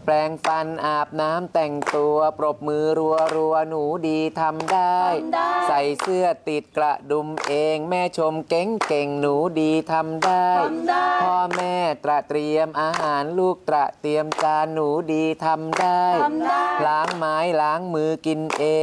แปรงฟันอาบน้ำแต่งตัวปรบมือรัวหนูดีทำได้ใส่เสื้อติดกระดุมเองแม่ชมเก่งหนูดีทำได้พ่อแม่เตรียมอาหารลูกเตรียมจานหนูดีทำได้ล้างไม้ล้างมือกินเอง